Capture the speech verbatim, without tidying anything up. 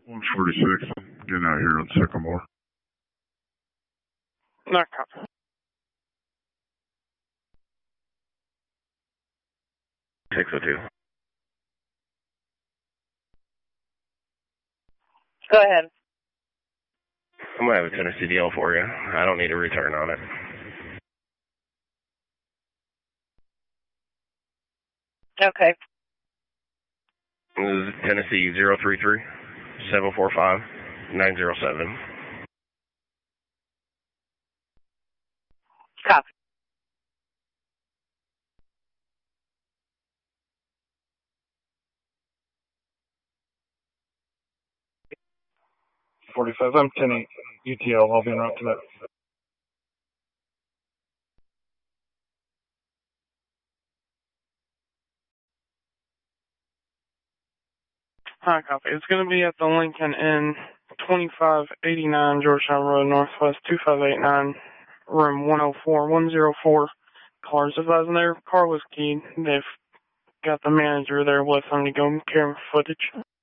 one forty-six, getting out here on Sycamore. Not copy. six oh two. Go ahead. I'm going to have a Tennessee deal for you. I don't need a return on it. Okay. This is Tennessee zero three three, seven four five, nine zero seven. Copy. forty-five, I'm ten eight. U T L, I'll be en route to that. Hi, copy. It's going to be at the Lincoln Inn, twenty-five eighty-nine Georgetown Road, Northwest, two five eight nine, room one oh four, one oh four. Cars advising there. Car was keyed. They've got the manager there with them to go carry footage.